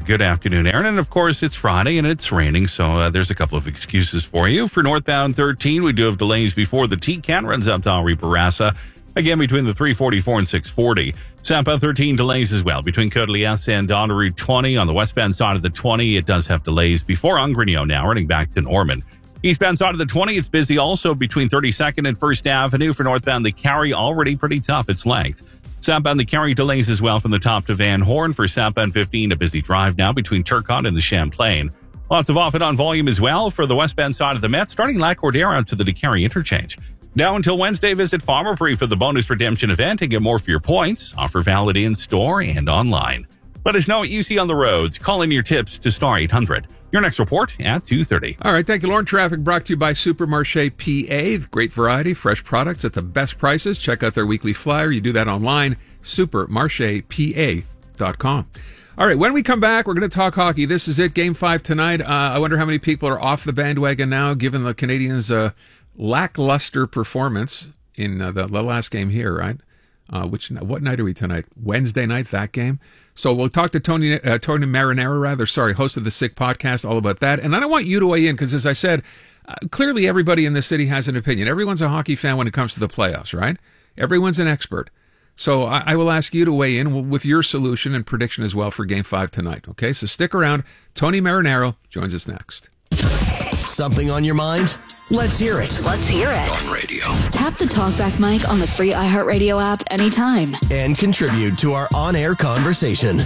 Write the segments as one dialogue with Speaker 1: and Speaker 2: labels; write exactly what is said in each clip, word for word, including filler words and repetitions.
Speaker 1: Good afternoon, Aaron. And of course, it's Friday and it's raining, so uh, there's a couple of excuses for you. For northbound thirteen, we do have delays before the T-Can runs up to Henri Bourassa. Again, between the three forty-four and six forty. Southbound thirteen delays as well. Between Côte-Liesse and on Route twenty. On the westbound side of the twenty, it does have delays before Angrignon now, running back to Norman. Eastbound side of the twenty, it's busy also between thirty-second and First Avenue. For northbound, the Carry already pretty tough. It's length. Southbound, the Carry delays as well from the top to Van Horn. For southbound fifteen, a busy drive now between Turcotte and the Champlain. Lots of off and on volume as well for the westbound side of the Met, starting Lac-Cordaire out to the DeCarry interchange. Now until Wednesday, visit Farmer Prix for the bonus redemption event and get more for your points. Offer valid in store and online. Let us know what you see on the roads. Call in your tips to star eight hundred. Your next report at two thirty.
Speaker 2: All right, thank you, Lauren. Traffic brought to you by Supermarché P A. Great variety, fresh products at the best prices. Check out their weekly flyer. You do that online, supermarche p a dot com. All right, when we come back, we're going to talk hockey. This is it, Game five tonight. Uh, I wonder how many people are off the bandwagon now, given the Canadians' uh, lackluster performance in uh, the, the last game here, right? Uh, which what night are we tonight? Wednesday night, that game. So we'll talk to Tony uh, Tony Marinaro, rather, sorry, host of the Sick Podcast, all about that. And then I want you to weigh in, because as I said, uh, clearly everybody in this city has an opinion. Everyone's a hockey fan when it comes to the playoffs, right? Everyone's an expert. So I, I will ask you to weigh in with your solution and prediction as well for Game five tonight, okay? So stick around. Tony Marinaro joins us next.
Speaker 3: Something on your mind? Let's hear it.
Speaker 4: Let's hear it.
Speaker 3: On radio.
Speaker 4: Tap the TalkBack mic on the free iHeartRadio app anytime.
Speaker 3: And contribute to our on-air conversation.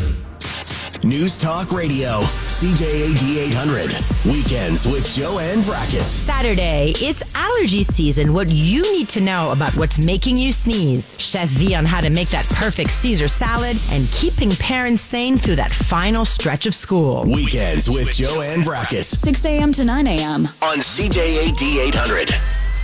Speaker 3: News Talk Radio, C J A D eight hundred. Weekends with Joanne Vrackus.
Speaker 5: Saturday, it's allergy season. What you need to know about what's making you sneeze. Chef V on how to make that perfect Caesar salad and keeping parents sane through that final stretch of school.
Speaker 3: Weekends with Joanne Vrackus.
Speaker 4: six a.m. to nine a.m.
Speaker 3: on C J A D eight hundred.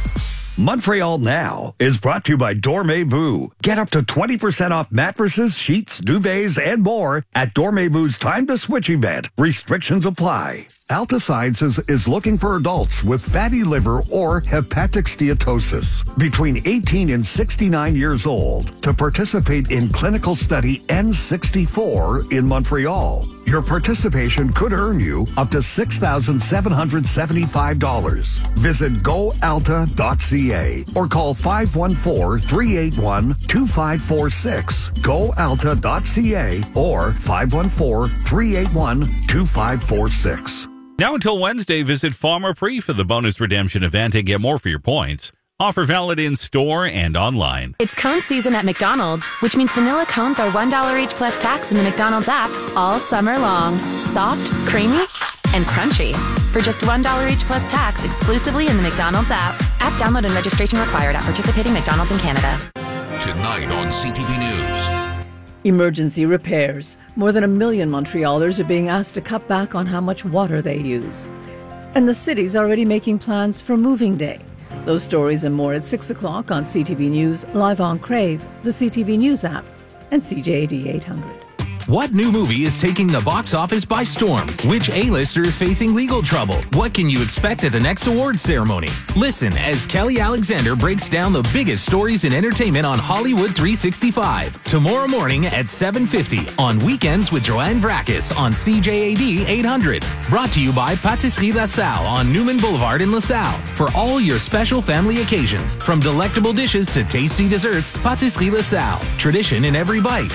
Speaker 6: Montreal Now is brought to you by Dormez-vous. Get up to twenty percent off mattresses, sheets, duvets, and more at Dormez-vou's Time to Switch event. Restrictions apply. Alta Sciences is looking for adults with fatty liver or hepatic steatosis between eighteen and sixty-nine years old to participate in clinical study N sixty-four in Montreal. Your participation could earn you up to six thousand seven hundred seventy-five dollars. Visit go alta dot c a or call five one four, three eight one, two five four six. go alta dot c a or five one four, three eight one, two five four six.
Speaker 1: Now until Wednesday, visit Farmer Prix for the bonus redemption event and get more for your points. Offer valid in store and online.
Speaker 7: It's cone season at McDonald's, which means vanilla cones are one dollar each plus tax in the McDonald's app all summer long. Soft, creamy, and crunchy. For just one dollar each plus tax exclusively in the McDonald's app. App download and registration required at participating McDonald's in Canada.
Speaker 8: Tonight on C T V News.
Speaker 9: Emergency repairs. More than a million Montrealers are being asked to cut back on how much water they use. And the city's already making plans for moving day. Those stories and more at six o'clock on C T V News, live on Crave, the C T V News app, and C J A D eight hundred.
Speaker 10: What new movie is taking the box office by storm? Which A-lister is facing legal trouble? What can you expect at the next awards ceremony? Listen as Kelly Alexander breaks down the biggest stories in entertainment on Hollywood three sixty-five. Tomorrow morning at seven fifty on Weekends with Joanne Vrackus on C J A D eight hundred. Brought to you by Patisserie La Salle on Newman Boulevard in La Salle. For all your special family occasions, from delectable dishes to tasty desserts, Patisserie La Salle. Tradition in every bite.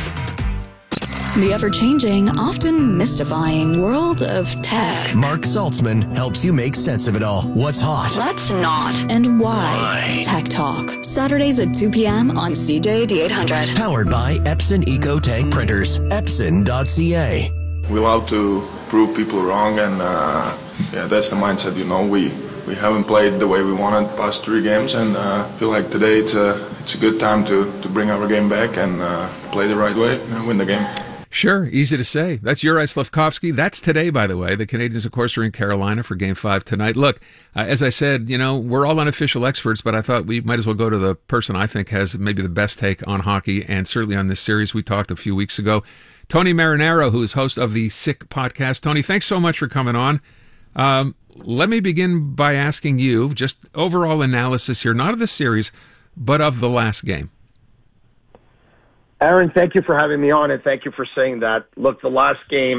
Speaker 4: The ever-changing, often mystifying world of tech.
Speaker 3: Mark Saltzman helps you make sense of it all. What's hot?
Speaker 4: What's not? And why? why? Tech Talk. Saturdays at two p.m. on C J A D eight hundred.
Speaker 3: Powered by Epson EcoTank Printers. Epson dot c a.
Speaker 11: We love to prove people wrong, and uh, yeah, that's the mindset. You know, we we haven't played the way we wanted the past three games, and uh, feel like today it's a it's a good time to to bring our game back and uh, play the right way and win the game.
Speaker 2: Sure, easy to say. That's Juraj Slafkovsky. That's today, by the way. The Canadians, of course, are in Carolina for Game five tonight. Look, uh, as I said, you know, we're all unofficial experts, but I thought we might as well go to the person I think has maybe the best take on hockey, and certainly on this series we talked a few weeks ago. Tony Marinaro, who is host of the Sick Podcast. Tony, thanks so much for coming on. Um, let me begin by asking you, just overall analysis here, not of the series, but of the last game.
Speaker 12: Aaron, thank you for having me on, and thank you for saying that. Look, the last game,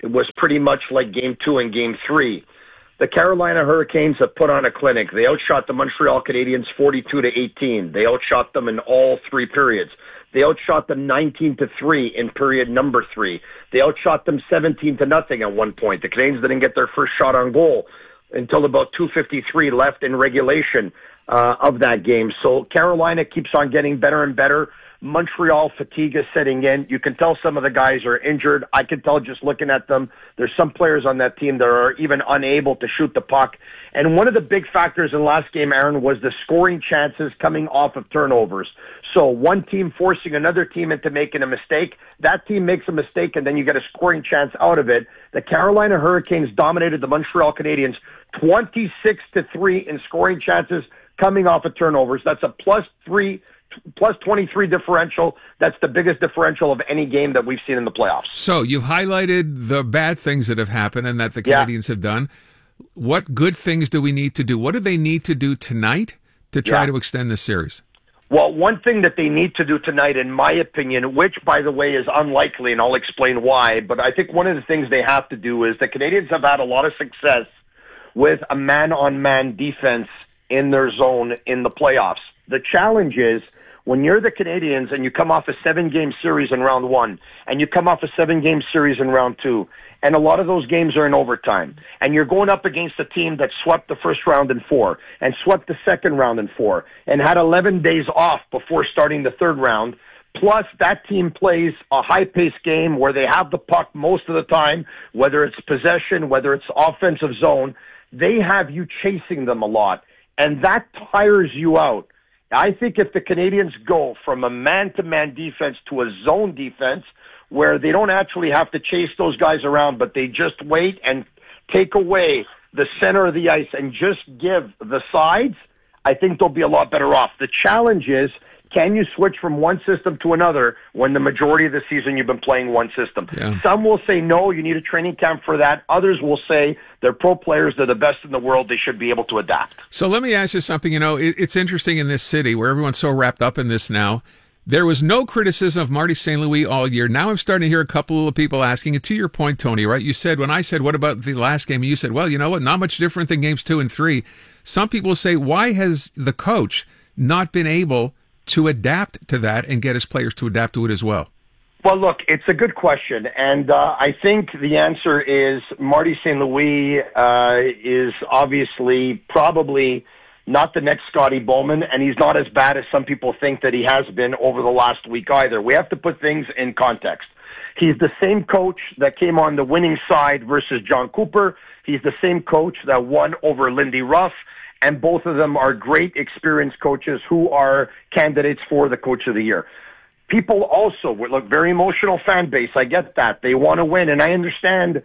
Speaker 12: was pretty much like game two and game three. The Carolina Hurricanes have put on a clinic. They outshot the Montreal Canadiens forty-two to eighteen. They outshot them in all three periods. They outshot them nineteen to three in period number three. They outshot them seventeen to nothing at one point. The Canadiens didn't get their first shot on goal until about two fifty-three left in regulation uh, of that game. So Carolina keeps on getting better and better. Montreal fatigue is setting in. You can tell some of the guys are injured. I can tell just looking at them. There's some players on that team that are even unable to shoot the puck. And one of the big factors in last game, Aaron, was the scoring chances coming off of turnovers. So one team forcing another team into making a mistake. That team makes a mistake, and then you get a scoring chance out of it. The Carolina Hurricanes dominated the Montreal Canadiens twenty-six to three in scoring chances coming off of turnovers. That's a plus three plus twenty-three differential. That's the biggest differential of any game that we've seen in the playoffs.
Speaker 2: So you've highlighted the bad things that have happened and that the Canadians yeah. have done. What good things do we need to do? What do they need to do tonight to try
Speaker 12: yeah.
Speaker 2: to extend this series?
Speaker 12: Well, one thing that they need to do tonight, in my opinion, which, by the way, is unlikely, and I'll explain why, but I think one of the things they have to do is the Canadians have had a lot of success with a man-on-man defense in their zone in the playoffs. The challenge is, when you're the Canadians and you come off a seven-game series in round one, and you come off a seven-game series in round two, and a lot of those games are in overtime, and you're going up against a team that swept the first round in four, and swept the second round in four, and had eleven days off before starting the third round, plus that team plays a high-paced game where they have the puck most of the time, whether it's possession, whether it's offensive zone, they have you chasing them a lot, and that tires you out. I think if the Canadians go from a man-to-man defense to a zone defense where they don't actually have to chase those guys around, but they just wait and take away the center of the ice and just give the sides, I think they'll be a lot better off. The challenge is, can you switch from one system to another when the majority of the season you've been playing one system? Yeah. Some will say, no, you need a training camp for that. Others will say they're pro players, they're the best in the world, they should be able to adapt.
Speaker 2: So let me ask you something. You know, it, it's interesting in this city where everyone's so wrapped up in this now. There was no criticism of Marty Saint Louis all year. Now I'm starting to hear a couple of people asking, and to your point, Tony, right? You said, when I said, what about the last game? You said, well, you know what? Not much different than games two and three. Some people say, why has the coach not been able to adapt to that and get his players to adapt to it as well?
Speaker 12: Well, look, it's a good question, and uh, I think the answer is Marty Saint Louis uh, is obviously probably not the next Scotty Bowman, and he's not as bad as some people think that he has been over the last week either. We have to put things in context. He's the same coach that came on the winning side versus John Cooper. He's the same coach that won over Lindy Ruff. And both of them are great, experienced coaches who are candidates for the Coach of the Year. People also, look, very emotional fan base. I get that. They want to win, and I understand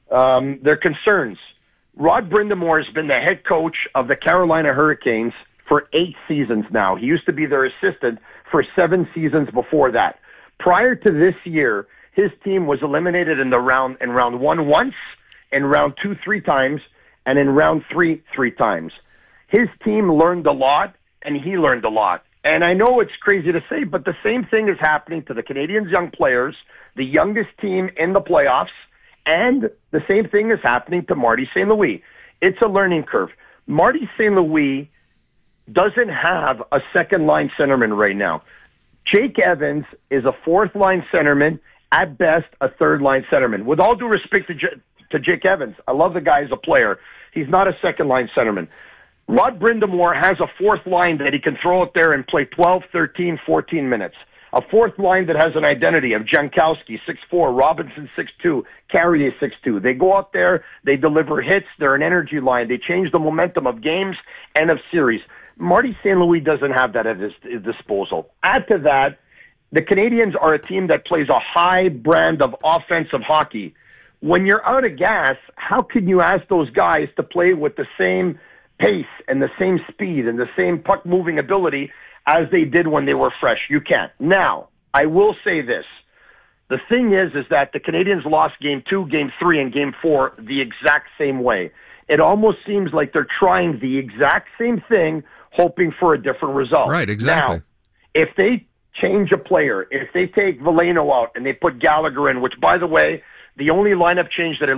Speaker 12: um, their concerns. Rod Brind'Amour has been the head coach of the Carolina Hurricanes for eight seasons now. He used to be their assistant for seven seasons before that. Prior to this year, his team was eliminated in the round in round one once, in round two three times, and in round three three times. His team learned a lot, and he learned a lot. And I know it's crazy to say, but the same thing is happening to the Canadians' young players, the youngest team in the playoffs, and the same thing is happening to Marty Saint Louis. It's a learning curve. Marty Saint Louis doesn't have a second-line centerman right now. Jake Evans is a fourth-line centerman, at best a third-line centerman. With all due respect to, J- to Jake Evans, I love the guy as a player. He's not a second-line centerman. Rod Brind'Amour has a fourth line that he can throw out there and play twelve, thirteen, fourteen minutes. A fourth line that has an identity of Jankowski, six four, Robinson, six two, Carrier, six two. They go out there, they deliver hits, they're an energy line. They change the momentum of games and of series. Marty Saint Louis doesn't have that at his, his disposal. Add to that, the Canadians are a team that plays a high brand of offensive hockey. When you're out of gas, how can you ask those guys to play with the same pace and the same speed and the same puck-moving ability as they did when they were fresh? You can't. Now, I will say this. The thing is, is that the Canadians lost game two, game three, and game four the exact same way. It almost seems like they're trying the exact same thing, hoping for a different result.
Speaker 2: Right, exactly.
Speaker 12: Now, if they change a player, if they take Veleno out and they put Gallagher in, which, by the way, The only lineup change that it